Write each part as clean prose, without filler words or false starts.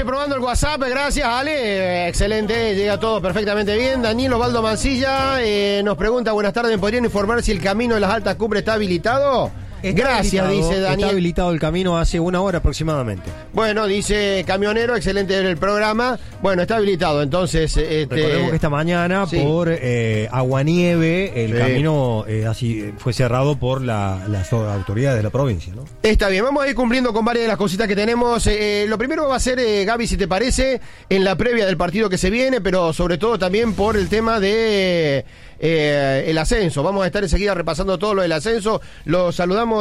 dice probando el WhatsApp, gracias Ale, excelente, llega todo perfectamente bien. Daniel Osvaldo Mancilla nos pregunta, buenas tardes, ¿me podrían informar si el camino de las altas cumbres está habilitado? Gracias, dice Daniel. Está habilitado el camino hace 1 hora aproximadamente. Bueno, dice Camionero, excelente el programa. Bueno, está habilitado, entonces... Recordemos que esta mañana, sí, por aguanieve, el camino así fue cerrado por las autoridades de la provincia, ¿no? Está bien, vamos a ir cumpliendo con varias de las cositas que tenemos. Lo primero va a ser, Gaby, si te parece, en la previa del partido que se viene, pero sobre todo también por el tema de... el ascenso. Vamos a estar enseguida repasando todo lo del ascenso. Lo saludamos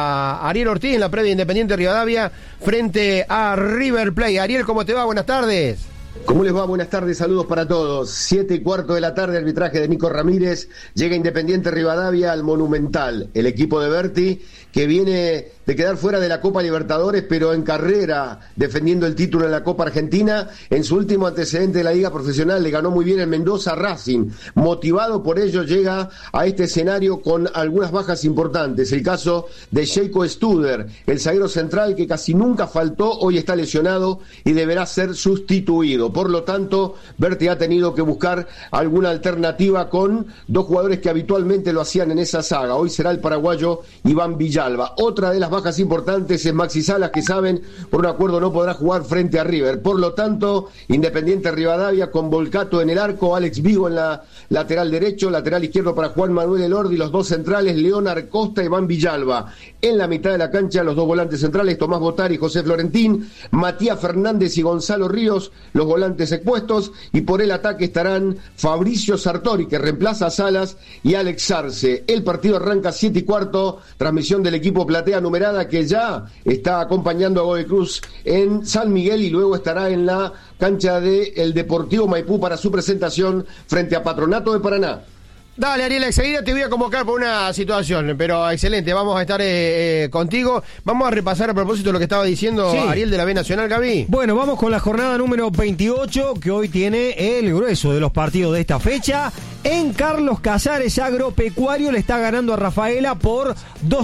a Ariel Ortiz en la previa Independiente Rivadavia frente a River Plate. Ariel, ¿cómo te va? Buenas tardes. ¿Cómo les va? Buenas tardes, saludos para todos. 7:15 de la tarde, arbitraje de Nico Ramírez. Llega Independiente Rivadavia al Monumental. El equipo de Berti, que viene de quedar fuera de la Copa Libertadores, pero en carrera, defendiendo el título en la Copa Argentina. En su último antecedente de la Liga Profesional, le ganó muy bien el Mendoza Racing. Motivado por ello, llega a este escenario con algunas bajas importantes. El caso de Sheiko Studer, el zaguero central que casi nunca faltó, hoy está lesionado y deberá ser sustituido. Por lo tanto, Berti ha tenido que buscar alguna alternativa con 2 jugadores que habitualmente lo hacían en esa saga. Hoy será el paraguayo Iván Villalba. Otra de las bajas importantes es Maxi Salas, que saben, por un acuerdo no podrá jugar frente a River. Por lo tanto, Independiente Rivadavia con Volcato en el arco, Alex Vigo en la lateral derecho, lateral izquierdo para Juan Manuel Elordi, los 2 centrales, Leonard Costa y Iván Villalba. En la mitad de la cancha, los 2 volantes centrales, Tomás Botari y José Florentín, Matías Fernández y Gonzalo Ríos, los volantes expuestos, y por el ataque estarán Fabricio Sartori, que reemplaza a Salas, y Alex Arce. El partido arranca 7:15, transmisión del equipo Platea Numerada, que ya está acompañando a Godoy Cruz en San Miguel, y luego estará en la cancha del Deportivo Maipú para su presentación frente a Patronato de Paraná. Dale, Ariel, enseguida te voy a convocar por una situación, pero excelente, vamos a estar contigo. Vamos a repasar a propósito de lo que estaba diciendo Ariel de la B Nacional, Gaby. Bueno, vamos con la jornada número 28, que hoy tiene el grueso de los partidos de esta fecha. En Carlos Casares, Agropecuario le está ganando a Rafaela por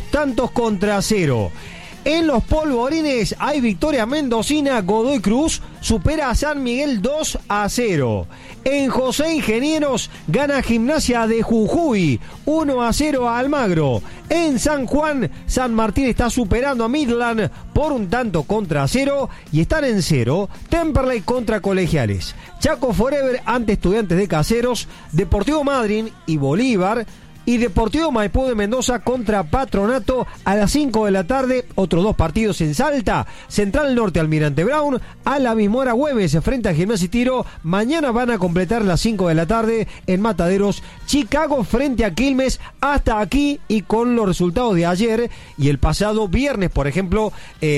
2-0. En los Polvorines hay victoria mendocina, Godoy Cruz supera a San Miguel 2-0. En José Ingenieros gana Gimnasia de Jujuy 1-0 a Almagro. En San Juan, San Martín está superando a Midland por 1-0 y están en 0 Temperley contra Colegiales. Chaco Forever ante Estudiantes de Caseros, Deportivo Madryn y Bolívar. Y Deportivo Maipú de Mendoza contra Patronato a las 5 de la tarde. Otros 2 partidos en Salta. Central Norte, Almirante Brown. A la Mismora Güemes frente a Gimnasia y Tiro. Mañana van a completar las 5 de la tarde en Mataderos. Chicago frente a Quilmes. Hasta aquí y con los resultados de ayer y el pasado viernes, por ejemplo,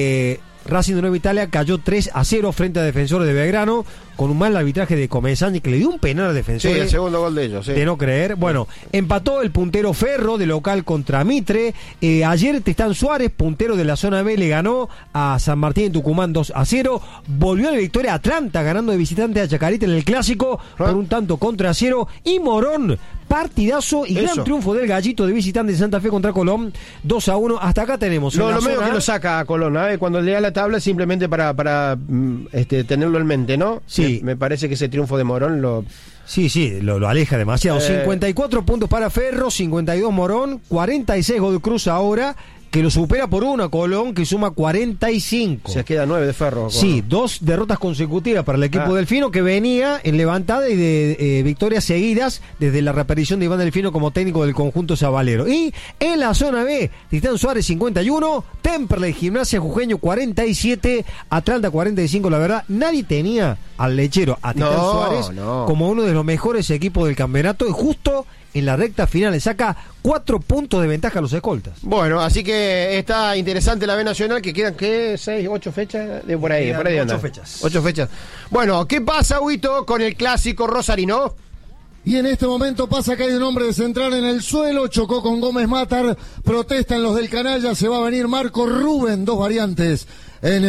Racing de Nueva Italia cayó 3-0 frente a Defensores de Belgrano, con un mal arbitraje de Comesaña, que le dio un penal a Defensores. Sí, el segundo gol de ellos, sí. De no creer. Bueno, empató el puntero Ferro de local contra Mitre. Ayer Tristán Suárez, puntero de la zona B, le ganó a San Martín de Tucumán 2-0. Volvió a la victoria Atlanta, ganando de visitante a Chacarita en el Clásico por 1-0. Y Morón, partidazo y gran triunfo del Gallito de visitante de Santa Fe contra Colón, 2-1. Hasta acá tenemos. No, lo medio que lo saca a Colón, ¿eh? Cuando llega a la tabla simplemente para tenerlo en mente, ¿no? Sí. Me parece que ese triunfo de Morón lo... Sí, lo aleja demasiado. 54 puntos para Ferro, 52 Morón, 46 Godoy Cruz ahora, que lo supera por 1 a Colón, que suma 45. Se queda 9 de Ferro. Colón. Sí, 2 derrotas consecutivas para el equipo Delfino, que venía en levantada y de victorias seguidas desde la reaparición de Iván Delfino como técnico del conjunto sabalero. Y en la zona B, Tristán Suárez 51, Temperley, Gimnasia Jujeño 47, Atlanta 45. La verdad, nadie tenía al lechero, a Tristán Suárez, como uno de los mejores equipos del campeonato, y justo en la recta final le saca 4 puntos de ventaja a los escoltas. Bueno, así que está interesante la B Nacional, que quedan, ¿qué? 6, 8 fechas, por ahí 8 fechas. 8 fechas. Bueno, ¿qué pasa, Huito, con el clásico rosarino? Y en este momento pasa que hay un hombre de Central en el suelo, chocó con Gómez Matar, protestan los del Canalla, se va a venir Marco Rubén, 2 variantes en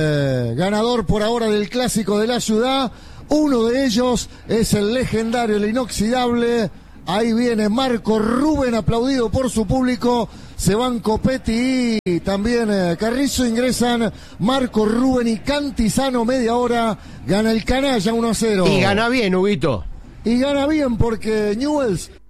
el ganador por ahora del clásico de la ciudad. Uno de ellos es el legendario, el inoxidable Ahí viene Marco Rubén, aplaudido por su público. Se van Copetti y también Carrizo. Ingresan Marco Rubén y Cantizano. Media hora. Gana el Canalla 1-0. Y gana bien, Huguito. Y gana bien porque Newell's